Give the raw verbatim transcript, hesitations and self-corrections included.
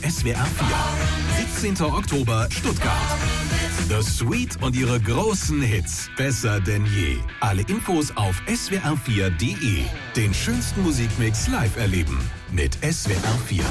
S W R vier. siebzehnter Oktober, Stuttgart. The Sweet und ihre großen Hits. Besser denn je. Alle Infos auf S W R vier Punkt de. Den schönsten Musikmix live erleben. Mit S W R vier.